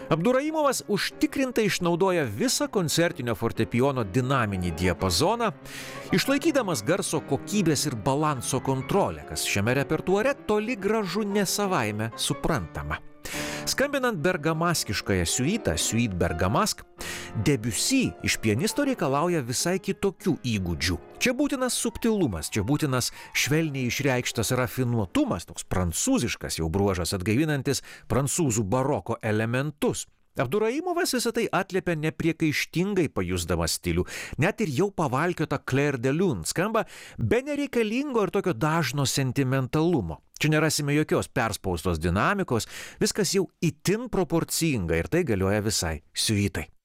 Abduraimovas užtikrintai išnaudoja visą koncertinio fortepijono dinaminį diapazoną, išlaikydamas garso kokybės ir balanso kontrolę, kas šiame repertuare toli gražu ne savaime suprantama. Skambinant bergamaskiškąją siuitą, Suite Bergamask, Debussy iš pianisto reikalauja visai kitokių įgūdžių. Čia būtinas subtilumas, čia būtinas švelniai išreikštas rafinuotumas, toks prancūziškas jau bruožas atgaivinantis prancūzų baroko elementus. Abduraimovas visą tai atliepia nepriekaištingai pajusdamas stilių, net ir jau pavalkiota Clair de Lune skamba be nereikalingo ir tokio dažno sentimentalumo. Čia nerasime jokios perspaustos dinamikos, viskas jau itin proporcinga ir tai galioja visai siuitai.